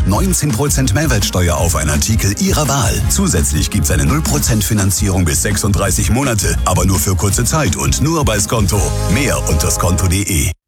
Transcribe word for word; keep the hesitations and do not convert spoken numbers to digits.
neunzehn Prozent Mehrwertsteuer auf einen Artikel Ihrer Wahl. Zusätzlich gibt's eine null Prozent Finanzierung bis sechsunddreißig Monate, aber nur für kurze Zeit und nur bei Skonto. Mehr unter skonto punkt de.